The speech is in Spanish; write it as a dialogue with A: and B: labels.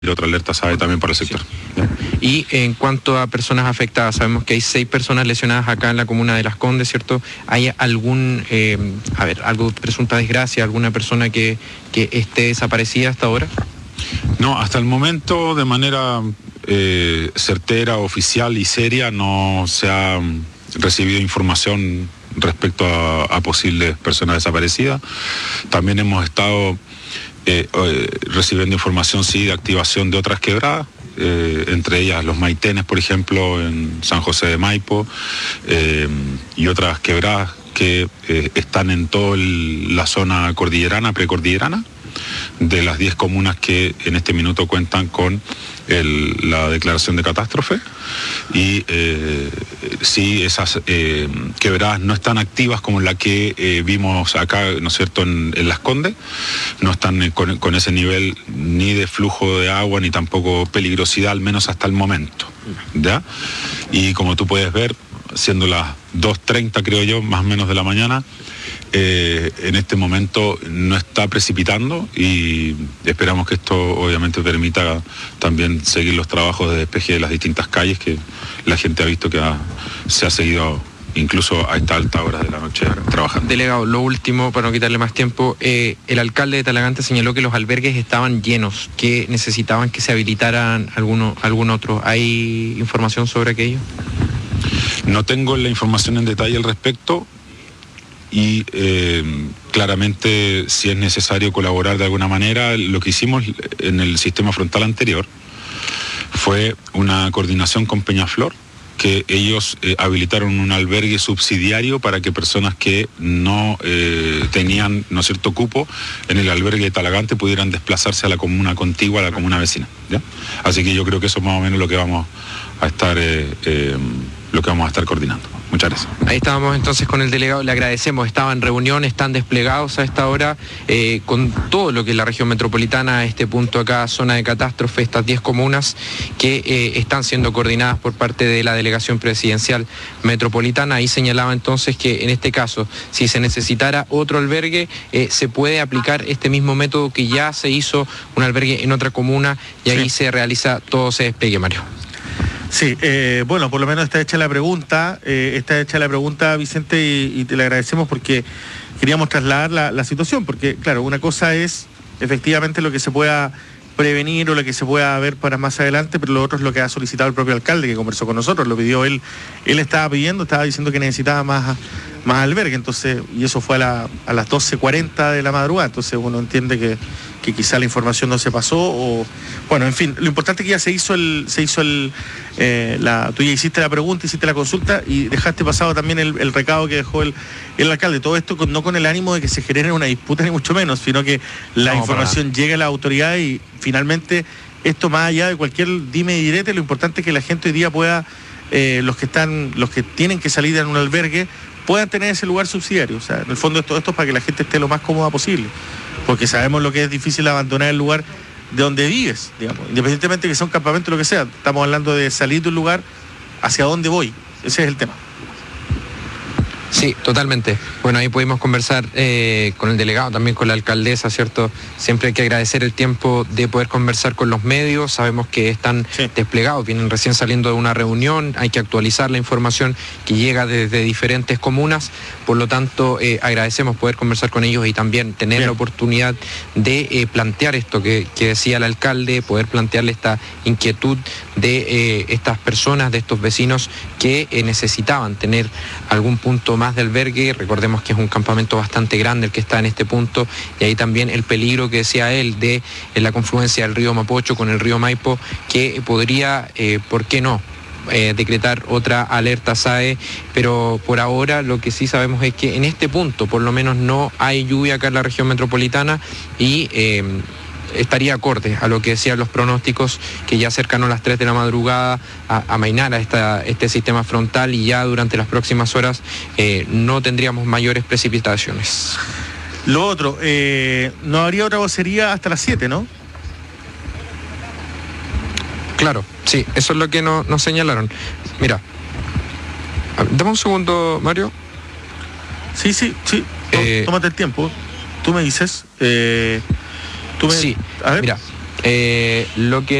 A: otra alerta SAE también para el sector.
B: Sí. Y en cuanto a personas afectadas, sabemos que hay 6 personas lesionadas acá en la comuna de Las Condes, ¿cierto? ¿Hay algún, algo de presunta desgracia, alguna persona que esté desaparecida hasta ahora?
A: No, hasta el momento de manera certera, oficial y seria no se ha recibido información respecto a posibles personas desaparecidas. También hemos estado recibiendo información, sí, de activación de otras quebradas, entre ellas los Maitenes, por ejemplo, en San José de Maipo, y otras quebradas que están en toda la zona cordillerana, precordillerana, de las 10 comunas que en este minuto cuentan con la declaración de catástrofe. Y sí, esas quebradas no están activas como la que vimos acá, ¿no es cierto?, en Las Condes. No están con ese nivel ni de flujo de agua ni tampoco peligrosidad, al menos hasta el momento, ¿ya? Y como tú puedes ver, siendo las 2:30, creo yo, más o menos de la mañana, en este momento no está precipitando y esperamos que esto obviamente permita también seguir los trabajos de despeje de las distintas calles que la gente ha visto que se ha seguido incluso a esta alta hora de la noche trabajando.
B: Delegado, lo último, para no quitarle más tiempo, el alcalde de Talagante señaló que los albergues estaban llenos, que necesitaban que se habilitaran algún otro. ¿Hay información sobre aquello?
A: No tengo la información en detalle al respecto. Y claramente, si es necesario colaborar de alguna manera, lo que hicimos en el sistema frontal anterior fue una coordinación con Peñaflor, que ellos habilitaron un albergue subsidiario para que personas que no tenían, ¿no es cierto?, cupo en el albergue de Talagante pudieran desplazarse a la comuna contigua, a la comuna vecina, ¿ya? Así que yo creo que eso es más o menos lo que vamos a estar coordinando. Muchas gracias.
B: Ahí estábamos entonces con el delegado, le agradecemos, estaba en reunión, están desplegados a esta hora con todo lo que es la región metropolitana, a este punto acá, zona de catástrofe, estas 10 comunas que están siendo coordinadas por parte de la Delegación Presidencial Metropolitana. Ahí señalaba entonces que en este caso, si se necesitara otro albergue, se puede aplicar este mismo método que ya se hizo un albergue en otra comuna y ahí se realiza todo ese despliegue, Mario.
C: Sí, bueno, por lo menos está hecha la pregunta, Vicente, y te le agradecemos porque queríamos trasladar la situación, porque claro, una cosa es efectivamente lo que se pueda prevenir o lo que se pueda ver para más adelante, pero lo otro es lo que ha solicitado el propio alcalde, que conversó con nosotros, lo pidió él estaba diciendo que necesitaba más albergue, entonces, y eso fue a las 12:40 de la madrugada, entonces uno entiende que quizá la información no se pasó, o bueno, en fin, lo importante es que ya tú ya hiciste la pregunta, hiciste la consulta y dejaste pasado también el recado que dejó el alcalde. Todo esto no con el ánimo de que se genere una disputa ni mucho menos, sino que la información llegue a la autoridad y finalmente esto, más allá de cualquier dime y direte, lo importante es que la gente hoy día pueda, los que tienen que salir en un albergue, puedan tener ese lugar subsidiario. O sea, en el fondo todo esto es para que la gente esté lo más cómoda posible, porque sabemos lo que es difícil abandonar el lugar de donde vives, digamos, independientemente de que sea un campamento o lo que sea. Estamos hablando de salir de un lugar hacia dónde voy. Ese es el tema.
B: Sí, totalmente. Bueno, ahí pudimos conversar con el delegado, también con la alcaldesa, ¿cierto? Siempre hay que agradecer el tiempo de poder conversar con los medios. Sabemos que están desplegados, vienen recién saliendo de una reunión, hay que actualizar la información que llega desde diferentes comunas. Por lo tanto, agradecemos poder conversar con ellos y también tener la oportunidad de plantear esto que decía el alcalde, poder plantearle esta inquietud de estas personas, de estos vecinos que necesitaban tener algún punto más de albergue. Recordemos que es un campamento bastante grande el que está en este punto, y ahí también el peligro que decía él de la confluencia del río Mapocho con el río Maipo, que podría, ¿por qué no?, decretar otra alerta SAE, pero por ahora lo que sí sabemos es que en este punto por lo menos no hay lluvia acá en la región metropolitana y estaría acorde a lo que decían los pronósticos, que ya cercano a las 3 de la madrugada amainara este sistema frontal y ya durante las próximas horas no tendríamos mayores precipitaciones.
C: Lo otro, no habría otra vocería hasta las 7, ¿no?
B: Claro, sí, eso es lo que nos señalaron. Mira, dame un segundo, Mario.
C: Sí. Tómate el tiempo. Tú me dices.
B: Sí, a ver. Mira, Lo que